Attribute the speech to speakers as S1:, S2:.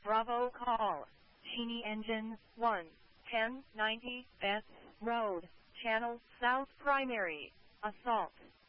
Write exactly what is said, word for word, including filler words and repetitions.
S1: Bravo call. Cheney engine, one, ten ninety S Road, Channel South Primary, Assault.